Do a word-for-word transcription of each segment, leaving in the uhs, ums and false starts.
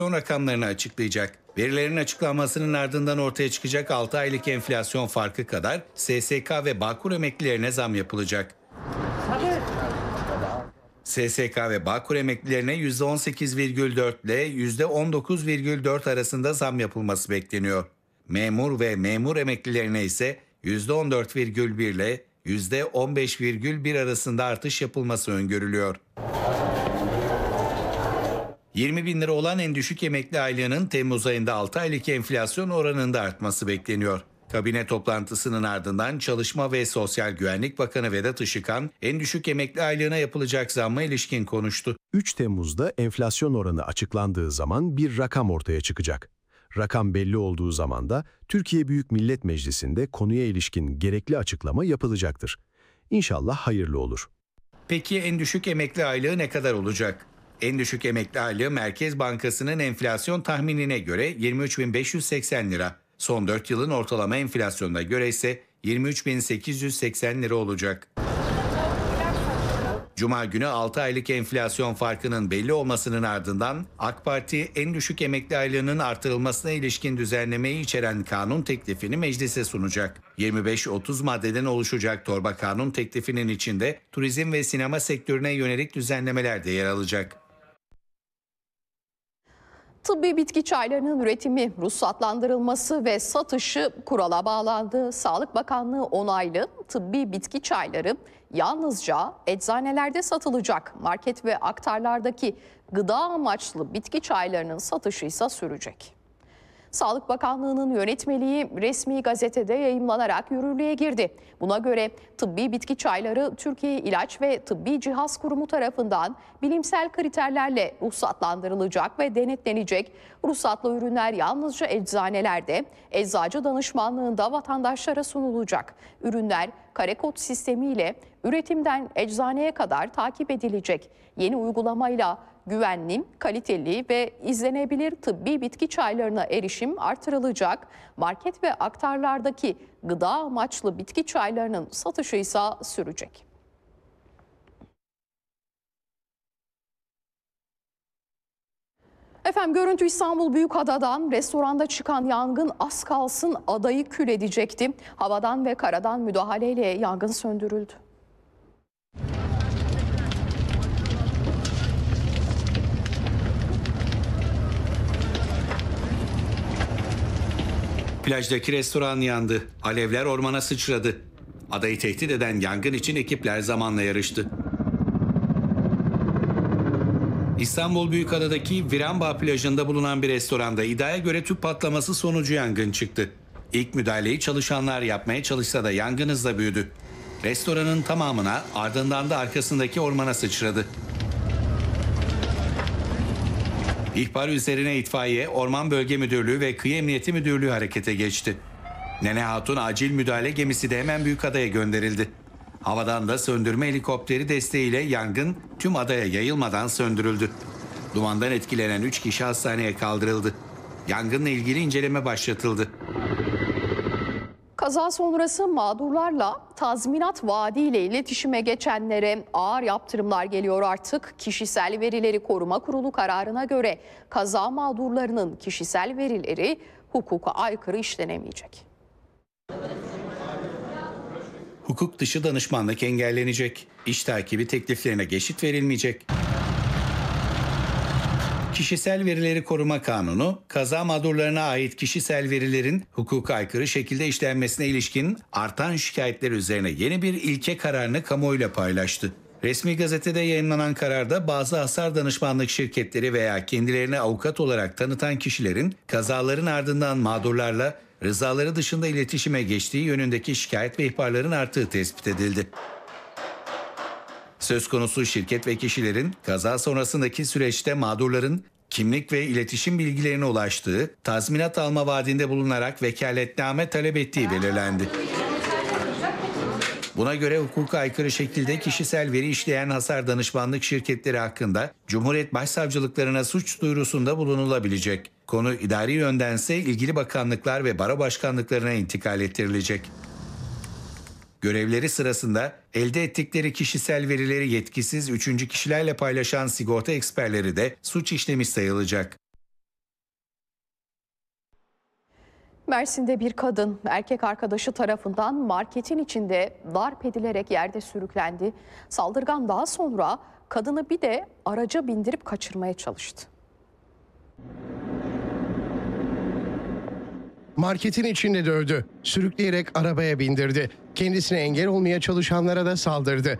rakamlarını açıklayacak. Verilerin açıklanmasının ardından ortaya çıkacak altı aylık enflasyon farkı kadar S S K ve Bağkur emeklilerine zam yapılacak. S S K ve Bağkur emeklilerine yüzde on sekiz virgül dört ile yüzde on dokuz virgül dört arasında zam yapılması bekleniyor. Memur ve memur emeklilerine ise yüzde on dört virgül bir ile yüzde on beş virgül bir arasında artış yapılması öngörülüyor. yirmi bin lira olan en düşük emekli aylığının Temmuz ayında altı aylık enflasyon oranında artması bekleniyor. Kabine toplantısının ardından Çalışma ve Sosyal Güvenlik Bakanı Vedat Işıkhan, en düşük emekli aylığına yapılacak zamma ilişkin konuştu. üç Temmuz'da enflasyon oranı açıklandığı zaman bir rakam ortaya çıkacak. Rakam belli olduğu zaman da Türkiye Büyük Millet Meclisi'nde konuya ilişkin gerekli açıklama yapılacaktır. İnşallah hayırlı olur. Peki en düşük emekli aylığı ne kadar olacak? En düşük emekli aylığı Merkez Bankası'nın enflasyon tahminine göre yirmi üç bin beş yüz seksen lira. Son dört yılın ortalama enflasyonuna göre ise yirmi üç bin sekiz yüz seksen lira olacak. Cuma günü altı aylık enflasyon farkının belli olmasının ardından AK Parti en düşük emekli aylığının artırılmasına ilişkin düzenlemeyi içeren kanun teklifini meclise sunacak. yirmi beş otuz maddeden oluşacak torba kanun teklifinin içinde turizm ve sinema sektörüne yönelik düzenlemeler de yer alacak. Tıbbi bitki çaylarının üretimi, ruhsatlandırılması ve satışı kurala bağlandı. Sağlık Bakanlığı onaylı tıbbi bitki çayları yalnızca eczanelerde satılacak. Market ve aktarlardaki gıda amaçlı bitki çaylarının satışı ise sürecek. Sağlık Bakanlığı'nın yönetmeliği resmi gazetede yayımlanarak yürürlüğe girdi. Buna göre tıbbi bitki çayları Türkiye İlaç ve Tıbbi Cihaz Kurumu tarafından bilimsel kriterlerle ruhsatlandırılacak ve denetlenecek. Ruhsatlı ürünler yalnızca eczanelerde, eczacı danışmanlığında vatandaşlara sunulacak. Ürünler kare kod sistemiyle üretimden eczaneye kadar takip edilecek. Yeni uygulamayla güvenli, kaliteli ve izlenebilir tıbbi bitki çaylarına erişim artırılacak. Market ve aktarlardaki gıda amaçlı bitki çaylarının satışı ise sürecek. Efendim görüntü İstanbul Büyükada'dan. Restoranda çıkan yangın az kalsın adayı kül edecekti. Havadan ve karadan müdahaleyle yangın söndürüldü. Plajdaki restoran yandı. Alevler ormana sıçradı. Adayı tehdit eden yangın için ekipler zamanla yarıştı. İstanbul Büyükada'daki Viranbağ plajında bulunan bir restoranda iddiaya göre tüp patlaması sonucu yangın çıktı. İlk müdahaleyi çalışanlar yapmaya çalışsa da yangın hızla büyüdü. Restoranın tamamına, ardından da arkasındaki ormana sıçradı. İhbar üzerine itfaiye, Orman Bölge Müdürlüğü ve Kıyı Emniyeti Müdürlüğü harekete geçti. Nene Hatun acil müdahale gemisi de hemen Büyükada'ya gönderildi. Havadan da söndürme helikopteri desteğiyle yangın tüm adaya yayılmadan söndürüldü. Dumandan etkilenen üç kişi hastaneye kaldırıldı. Yangınla ilgili inceleme başlatıldı. Kaza sonrası mağdurlarla tazminat vaadiyle iletişime geçenlere ağır yaptırımlar geliyor artık. Kişisel Verileri Koruma Kurulu kararına göre kaza mağdurlarının kişisel verileri hukuka aykırı işlenemeyecek. Hukuk dışı danışmanlık engellenecek. İş takibi tekliflerine geçit verilmeyecek. Kişisel Verileri Koruma Kanunu, kaza mağdurlarına ait kişisel verilerin hukuka aykırı şekilde işlenmesine ilişkin artan şikayetler üzerine yeni bir ilke kararını kamuoyuyla paylaştı. Resmi gazetede yayınlanan kararda bazı hasar danışmanlık şirketleri veya kendilerini avukat olarak tanıtan kişilerin kazaların ardından mağdurlarla rızaları dışında iletişime geçtiği yönündeki şikayet ve ihbarların arttığı tespit edildi. Söz konusu şirket ve kişilerin kaza sonrasındaki süreçte mağdurların kimlik ve iletişim bilgilerine ulaştığı, tazminat alma vaadinde bulunarak vekaletname talep ettiği belirlendi. Buna göre hukuka aykırı şekilde kişisel veri işleyen hasar danışmanlık şirketleri hakkında Cumhuriyet Başsavcılıklarına suç duyurusunda bulunulabilecek. Konu idari yöndense ilgili bakanlıklar ve baro başkanlıklarına intikal ettirilecek. Görevleri sırasında elde ettikleri kişisel verileri yetkisiz üçüncü kişilerle paylaşan sigorta eksperleri de suç işlemiş sayılacak. Mersin'de bir kadın erkek arkadaşı tarafından marketin içinde darp edilerek yerde sürüklendi. Saldırgan daha sonra kadını bir de araca bindirip kaçırmaya çalıştı. Marketin içinde dövdü, sürükleyerek arabaya bindirdi. Kendisine engel olmaya çalışanlara da saldırdı.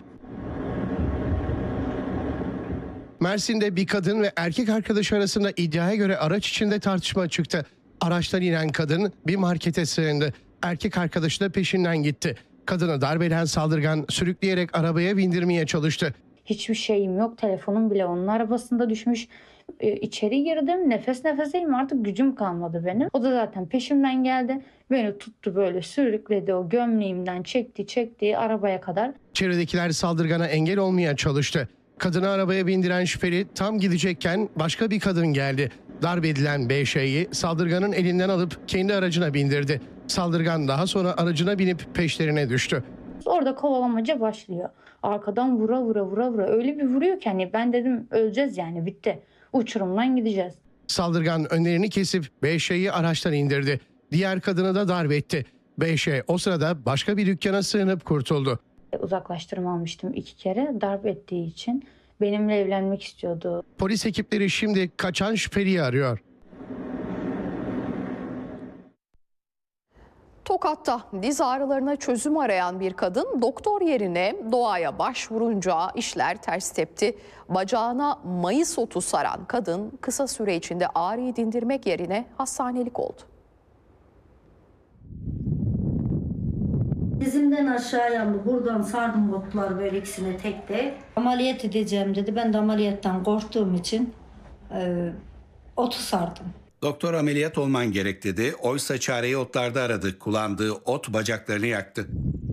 Mersin'de bir kadın ve erkek arkadaş arasında iddiaya göre araç içinde tartışma çıktı. Araçtan inen kadın bir markete sığındı. Erkek arkadaşı da peşinden gitti. Kadını darp eden saldırgan sürükleyerek arabaya bindirmeye çalıştı. Hiçbir şeyim yok. Telefonum bile onun arabasında düşmüş. Ee, içeri girdim. Nefes nefeseyim, artık gücüm kalmadı benim. O da zaten peşimden geldi. Beni tuttu, böyle sürükledi, o gömleğimden çekti çekti arabaya kadar. Çevredekiler saldırgana engel olmaya çalıştı. Kadını arabaya bindiren şüpheli tam gidecekken başka bir kadın geldi. Darp edilen B Ş'yi saldırganın elinden alıp kendi aracına bindirdi. Saldırgan daha sonra aracına binip peşlerine düştü. Orada kovalamaca başlıyor. Arkadan vura vura vura vura öyle bir vuruyor ki hani ben dedim öleceğiz, yani bitti. Uçurumdan gideceğiz. Saldırgan önlerini kesip B Ş'yi araçtan indirdi. Diğer kadını da darp etti. B Ş o sırada başka bir dükkana sığınıp kurtuldu. Uzaklaştırma almıştım iki kere, darp ettiği için. Benimle evlenmek istiyordu. Polis ekipleri şimdi kaçan şüpheliyi arıyor. Tokat'ta diz ağrılarına çözüm arayan bir kadın doktor yerine doğaya başvurunca işler ters tepti. Bacağına mayıs otu saran kadın kısa süre içinde ağrıyı dindirmek yerine hastanelik oldu. Dizimden aşağı yandı. Buradan sardım botlar böyle ikisine tek tek. Ameliyat edeceğim dedi. Ben de ameliyattan korktuğum için e, otu sardım. Doktor ameliyat olman gerek dedi. Oysa çareyi otlarda aradı. Kullandığı ot bacaklarını yaktı.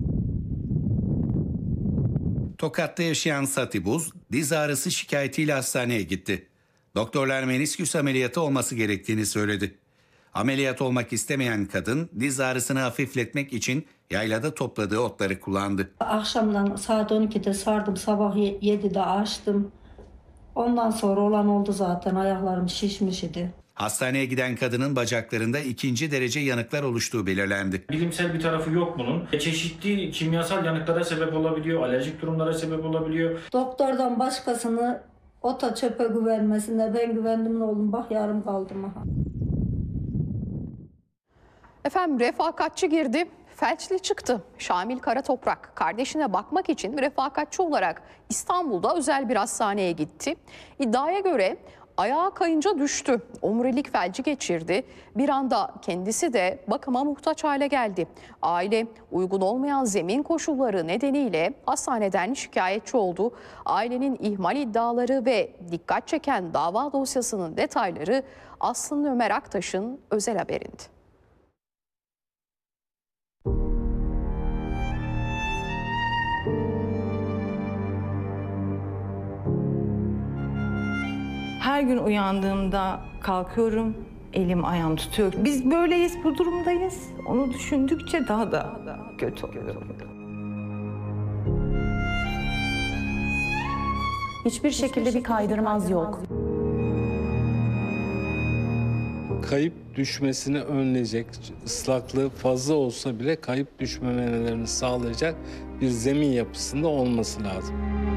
Tokat'ta yaşayan Satibuz diz ağrısı şikayetiyle hastaneye gitti. Doktorlar menisküs ameliyatı olması gerektiğini söyledi. Ameliyat olmak istemeyen kadın diz ağrısını hafifletmek için yaylada topladığı otları kullandı. Akşamdan saat on ikide sardım. Sabah yedide açtım. Ondan sonra olan oldu zaten. Ayaklarım şişmiş idi. Hastaneye giden kadının bacaklarında ikinci derece yanıklar oluştuğu belirlendi. Bilimsel bir tarafı yok bunun. Çeşitli kimyasal yanıklara sebep olabiliyor, alerjik durumlara sebep olabiliyor. Doktordan başkasını ota çöpe güvenmesine ben güvendim, ne oğlum bak yarım kaldım. Aha. Efendim refakatçi girdi, felçli çıktı. Şamil Karatoprak kardeşine bakmak için refakatçi olarak İstanbul'da özel bir hastaneye gitti. İddiaya göre ayağa kayınca düştü. Omurilik felci geçirdi. Bir anda kendisi de bakıma muhtaç hale geldi. Aile uygun olmayan zemin koşulları nedeniyle hastaneden şikayetçi oldu. Ailenin ihmal iddiaları ve dikkat çeken dava dosyasının detayları Aslı Ömer Aktaş'ın özel haberinde. Her gün uyandığımda kalkıyorum, elim ayağım tutuyor. Biz böyleyiz, bu durumdayız. Onu düşündükçe daha da kötü oluyor. Hiçbir şekilde bir kaydırmaz yok. Kayıp düşmesini önleyecek, ıslaklığı fazla olsa bile kayıp düşmemelerini sağlayacak bir zemin yapısında olması lazım.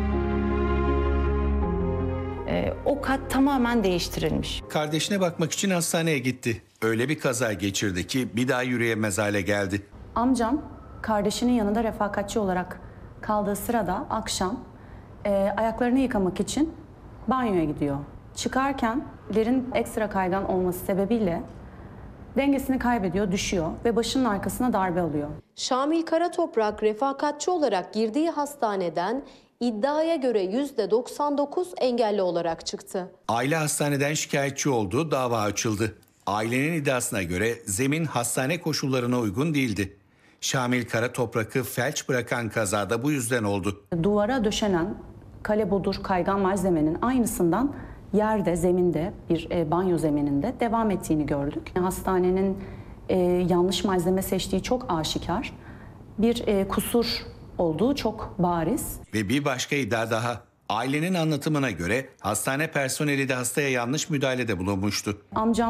Ee, o kat tamamen değiştirilmiş. Kardeşine bakmak için hastaneye gitti. Öyle bir kaza geçirdi ki bir daha yürüyemez hale geldi. Amcam kardeşinin yanında refakatçi olarak kaldığı sırada akşam e, ayaklarını yıkamak için banyoya gidiyor. Çıkarken lerin ekstra kaygan olması sebebiyle dengesini kaybediyor, düşüyor ve başının arkasına darbe alıyor. Şamil Karatoprak refakatçi olarak girdiği hastaneden iddiaya göre yüzde doksan dokuz engelli olarak çıktı. Aile hastaneden şikayetçi oldu, dava açıldı. Ailenin iddiasına göre zemin hastane koşullarına uygun değildi. Şamil Karatoprak'ı felç bırakan kazada bu yüzden oldu. Duvara döşenen kalebodur kaygan malzemenin aynısından yerde, zeminde, bir e, banyo zemininde devam ettiğini gördük. Hastanenin e, yanlış malzeme seçtiği çok aşikar. Bir e, kusur olduğu çok bariz. Ve bir başka iddia daha. Ailenin anlatımına göre hastane personeli de hastaya yanlış müdahalede bulunmuştu. Amcam